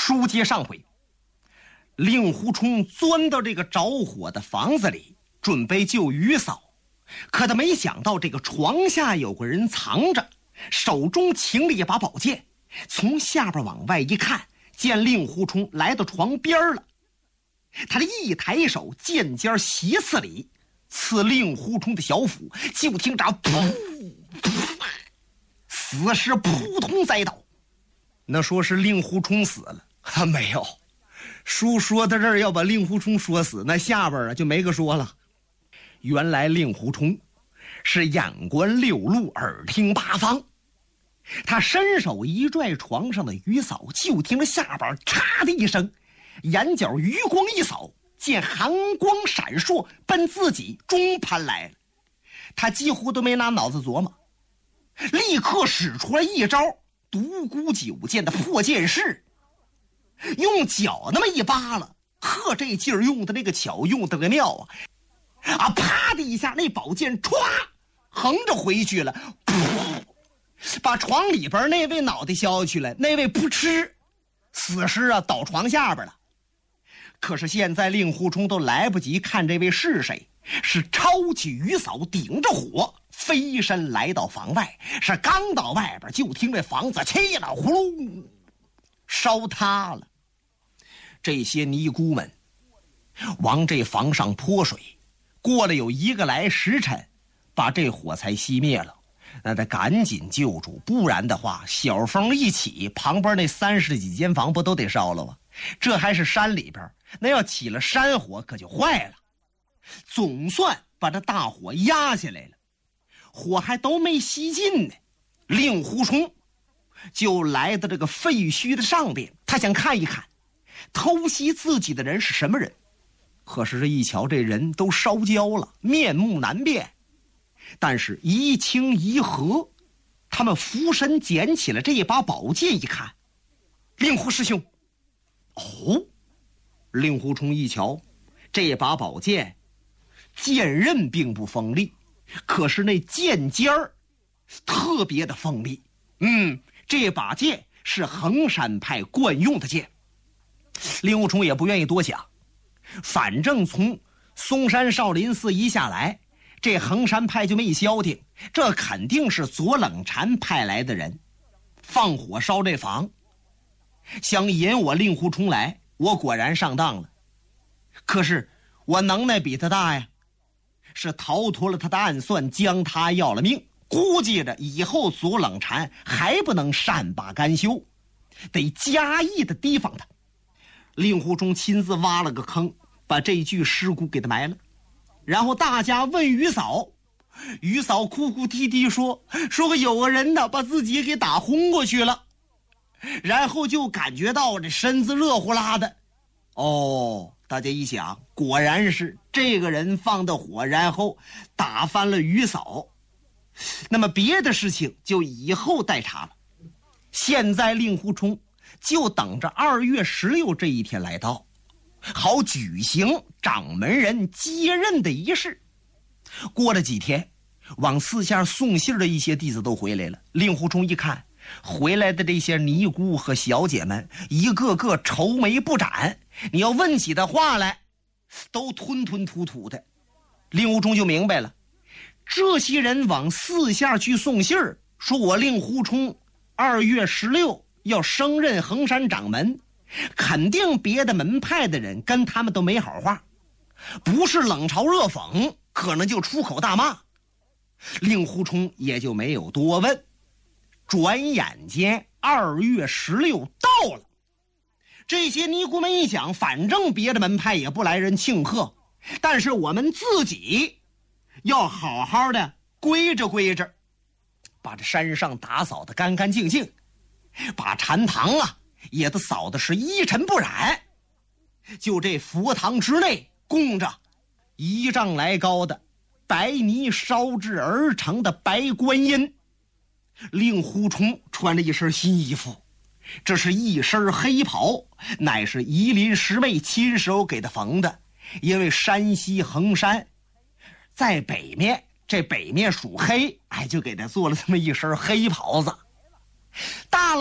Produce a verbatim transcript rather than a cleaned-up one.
书接上回，令狐冲钻到这个着火的房子里，准备救于嫂，可他没想到这个床下有个人藏着，手中擎了一把宝剑，从下边往外一看，见令狐冲来到床边了。他的一抬手，剑尖斜刺里，刺令狐冲的小腹，就听着噗噗，死尸扑通栽倒。那说是令狐冲死了，啊，没有。书说到这儿要把令狐冲说死，那下边啊就没个说了。原来令狐冲是眼观六路，耳听八方。他伸手一拽床上的于嫂，就听着下边嚓的一声，眼角余光一扫，见寒光闪烁，奔自己中攀来了。他几乎都没拿脑子琢磨，立刻使出了一招独孤九剑的破剑式，用脚那么一扒拉，呵，这劲儿用的那个巧，用的个妙啊！啊，啪的一下，那宝剑歘横着回去了，噗，把床里边那位脑袋削去了，那位扑哧，死尸啊倒床下边了。可是现在令狐冲都来不及看这位是谁，是抄起于嫂，顶着火飞身来到房外，是刚到外边，就听这房子气了呼噜烧塌了。这些尼姑们往这房上泼水，过了有一个来时辰，把这火才熄灭了。那得赶紧救助，不然的话小风一起，旁边那三十几间房不都得烧了吗？这还是山里边，那要起了山火可就坏了。总算把这大火压下来了，火还都没熄尽呢，令狐冲就来到这个废墟的上边，他想看一看偷袭自己的人是什么人。可是这一瞧，这人都烧焦了，面目难辨。但是一清一和，他们俯身捡起了这一把宝剑，一看，令狐师兄。哦，令狐冲一瞧，这把宝剑剑刃并不锋利，可是那剑尖儿特别的锋利。嗯，这把剑是衡山派惯用的剑。令狐冲也不愿意多想，反正从嵩山少林寺一下来，这衡山派就没消停，这肯定是左冷禅派来的人，放火烧这房，想引我令狐冲来，我果然上当了。可是我能耐比他大呀，是逃脱了他的暗算，将他要了命。估计着以后左冷禅还不能善罢甘休，得加意的提防他。令狐冲亲自挖了个坑，把这具尸骨给他埋了。然后大家问于嫂，于嫂哭哭啼啼说说有个人呢把自己给打昏过去了，然后就感觉到这身子热乎辣的。哦，大家一想，果然是这个人放的火，然后打翻了于嫂。那么别的事情就以后再查了。现在令狐冲就等着二月十六这一天来到，好举行掌门人接任的仪式。过了几天，往四下送信的一些弟子都回来了。令狐冲一看回来的这些尼姑和小姐们，一个个愁眉不展，你要问起的话来都吞吞吐吐的。令狐冲就明白了，这些人往四下去送信儿，说我令狐冲二月十六要升任衡山掌门，肯定别的门派的人跟他们都没好话，不是冷嘲热讽，可能就出口大骂。令狐冲也就没有多问。转眼间二月十六到了，这些尼姑们一想，反正别的门派也不来人庆贺，但是我们自己要好好的归着归着，把这山上打扫得干干净净，把禅堂啊也都扫的是一尘不染。就这佛堂之内供着一丈来高的白泥烧制而成的白观音。令狐冲穿了一身新衣服，这是一身黑袍，乃是夷陵师妹亲手给他缝的。因为山西衡山在北面，这北面属黑，哎，就给他做了这么一身黑袍子。大